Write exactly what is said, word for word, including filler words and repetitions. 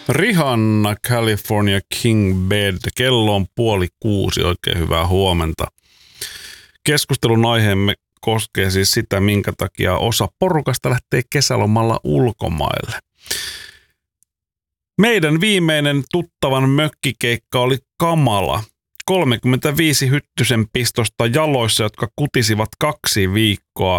Rihanna, California King Bed. Kello on puoli kuusi. Oikein hyvää huomenta. Keskustelun aiheemme koskee siis sitä, minkä takia osa porukasta lähtee kesälomalla ulkomaille. Meidän viimeinen tuttavan mökkikeikka oli kamala. kolmekymmentäviisi hyttysen pistosta jaloissa, jotka kutisivat kaksi viikkoa.